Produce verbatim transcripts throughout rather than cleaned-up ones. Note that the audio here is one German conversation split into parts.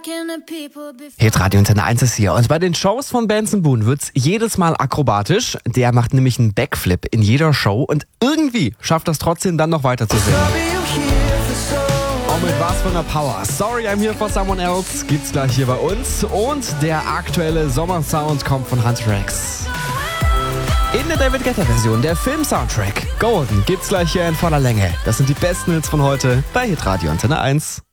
Hitradio Antenne eins ist hier und bei den Shows von Benson Boone wird's jedes Mal akrobatisch. Der macht nämlich einen Backflip in jeder Show und irgendwie schafft das trotzdem dann noch weiter zu singen. Und mit was für einer Power. Sorry, I'm here for someone else gibt's gleich hier bei uns und der aktuelle Sommersound kommt von Hunter X. In der David Guetta Version, der Film-Soundtrack Golden gibt's gleich hier in voller Länge. Das sind die besten Hits von heute bei Hitradio Antenne eins.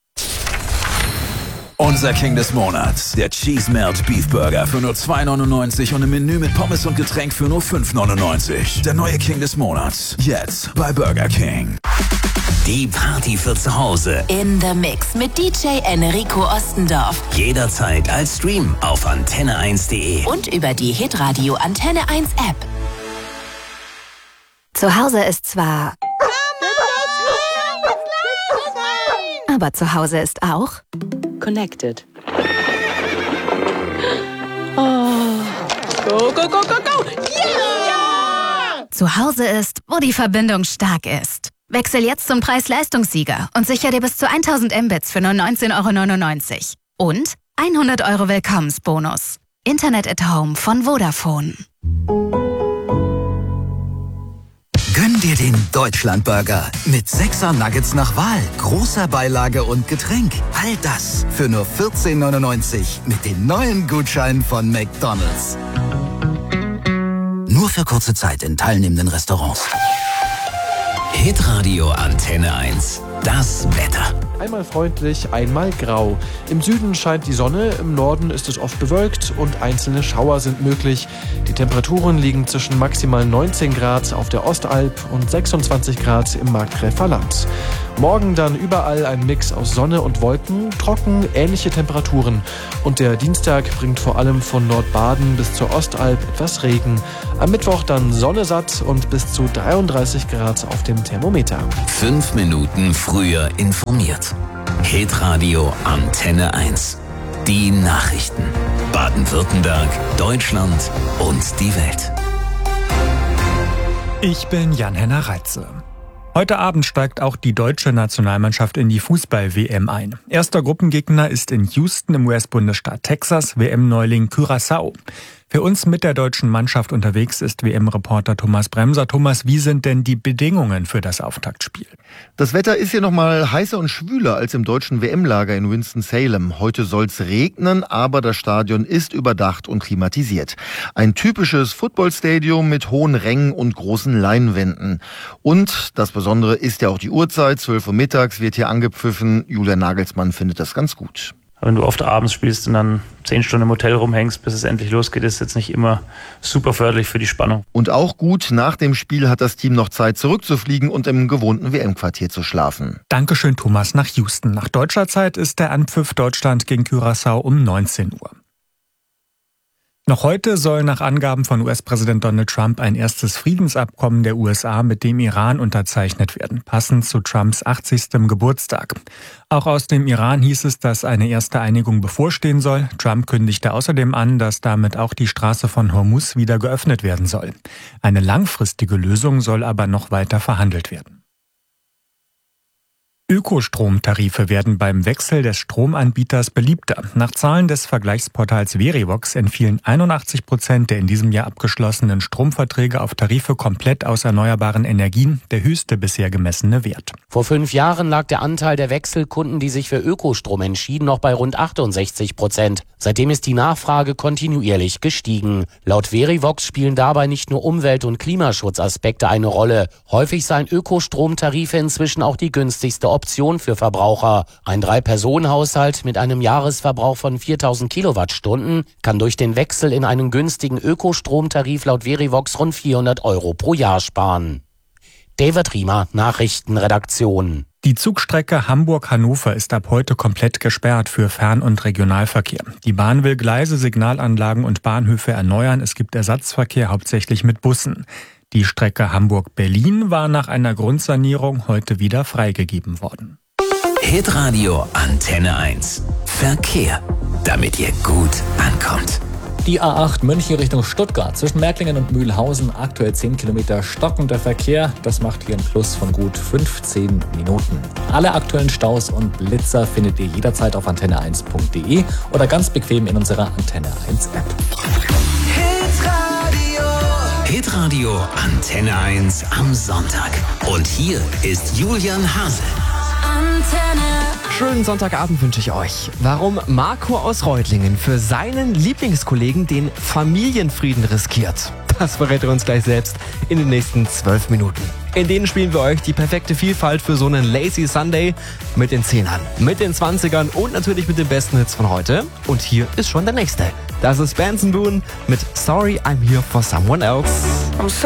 Unser King des Monats, der Cheese Melt Beef Burger für nur zwei neunundneunzig und im Menü mit Pommes und Getränk für nur fünf neunundneunzig. Der neue King des Monats, jetzt bei Burger King. Die Party für zu Hause. In the Mix mit D J Enrico Ostendorf. Jederzeit als Stream auf antenne eins punkt de. Und über die Hitradio Antenne eins App. Zu Hause ist zwar... Aber zu Hause ist auch... Connected. Oh. Go, go, go, go, go! Yeah! Zu Hause ist, wo die Verbindung stark ist. Wechsel jetzt zum Preis-Leistungssieger und sichere dir bis zu tausend Mbits für nur neunzehn Euro neunundneunzig. Und hundert Euro Willkommensbonus. Internet at Home von Vodafone. Gönn dir den Deutschlandburger mit sechser Nuggets nach Wahl, großer Beilage und Getränk. All das für nur vierzehn neunundneunzig mit den neuen Gutscheinen von McDonald's. Nur für kurze Zeit in teilnehmenden Restaurants. Hitradio Antenne eins. Das Wetter. Einmal freundlich, einmal grau. Im Süden scheint die Sonne, im Norden ist es oft bewölkt und einzelne Schauer sind möglich. Die Temperaturen liegen zwischen maximal neunzehn Grad auf der Ostalb und sechsundzwanzig Grad im Markgräfer Land. Morgen dann überall ein Mix aus Sonne und Wolken, trocken, ähnliche Temperaturen. Und der Dienstag bringt vor allem von Nordbaden bis zur Ostalb etwas Regen. Am Mittwoch dann Sonne satt und bis zu dreiunddreißig Grad auf dem Thermometer. Fünf Minuten früher informiert. Hitradio Antenne eins. Die Nachrichten. Baden-Württemberg, Deutschland und die Welt. Ich bin Jan-Henner Reitze. Heute Abend steigt auch die deutsche Nationalmannschaft in die Fußball-W M ein. Erster Gruppengegner ist in Houston im U S-Bundesstaat Texas, W M-Neuling Curaçao. Für uns mit der deutschen Mannschaft unterwegs ist W M-Reporter Thomas Bremser. Thomas, wie sind denn die Bedingungen für das Auftaktspiel? Das Wetter ist hier nochmal heißer und schwüler als im deutschen W M-Lager in Winston-Salem. Heute soll's regnen, aber das Stadion ist überdacht und klimatisiert. Ein typisches Footballstadium mit hohen Rängen und großen Leinwänden. Und das Besondere ist ja auch die Uhrzeit. zwölf Uhr mittags wird hier angepfiffen. Julian Nagelsmann findet das ganz gut. Wenn du oft abends spielst und dann zehn Stunden im Hotel rumhängst, bis es endlich losgeht, ist jetzt nicht immer super förderlich für die Spannung. Und auch gut, nach dem Spiel hat das Team noch Zeit zurückzufliegen und im gewohnten W M-Quartier zu schlafen. Dankeschön, Thomas, nach Houston. Nach deutscher Zeit ist der Anpfiff Deutschland gegen Curaçao um neunzehn Uhr. Noch heute soll nach Angaben von U S-Präsident Donald Trump ein erstes Friedensabkommen der U S A mit dem Iran unterzeichnet werden, passend zu Trumps achtzigstem Geburtstag. Auch aus dem Iran hieß es, dass eine erste Einigung bevorstehen soll. Trump kündigte außerdem an, dass damit auch die Straße von Hormuz wieder geöffnet werden soll. Eine langfristige Lösung soll aber noch weiter verhandelt werden. Ökostromtarife werden beim Wechsel des Stromanbieters beliebter. Nach Zahlen des Vergleichsportals Verivox entfielen einundachtzig Prozent der in diesem Jahr abgeschlossenen Stromverträge auf Tarife komplett aus erneuerbaren Energien, der höchste bisher gemessene Wert. Vor fünf Jahren lag der Anteil der Wechselkunden, die sich für Ökostrom entschieden, noch bei rund achtundsechzig Prozent. Seitdem ist die Nachfrage kontinuierlich gestiegen. Laut Verivox spielen dabei nicht nur Umwelt- und Klimaschutzaspekte eine Rolle. Häufig seien Ökostromtarife inzwischen auch die günstigste Option für Verbraucher. Ein Drei-Personen-Haushalt mit einem Jahresverbrauch von viertausend Kilowattstunden kann durch den Wechsel in einen günstigen Ökostromtarif laut Verivox rund vierhundert Euro pro Jahr sparen. David Riemer, Nachrichtenredaktion. Die Zugstrecke Hamburg-Hannover ist ab heute komplett gesperrt für Fern- und Regionalverkehr. Die Bahn will Gleise, Signalanlagen und Bahnhöfe erneuern. Es gibt Ersatzverkehr, hauptsächlich mit Bussen. Die Strecke Hamburg-Berlin war nach einer Grundsanierung heute wieder freigegeben worden. Hitradio Antenne eins. Verkehr, damit ihr gut ankommt. Die A acht München Richtung Stuttgart zwischen Märklingen und Mühlhausen aktuell zehn Kilometer stockender Verkehr. Das macht hier einen Plus von gut fünfzehn Minuten. Alle aktuellen Staus und Blitzer findet ihr jederzeit auf antenne eins punkt de oder ganz bequem in unserer Antenne eins App. Hitradio Antenne eins am Sonntag. Und hier ist Julian Hase. Antenne. Schönen Sonntagabend wünsche ich euch. Warum Marco aus Reutlingen für seinen Lieblingskollegen den Familienfrieden riskiert, das verrät er uns gleich selbst in den nächsten zwölf Minuten. In denen spielen wir euch die perfekte Vielfalt für so einen Lazy Sunday mit den Zehnern, mit den Zwanzigern und natürlich mit den besten Hits von heute. Und hier ist schon der nächste. Das ist Benson Boone mit Sorry I'm Here for Someone Else.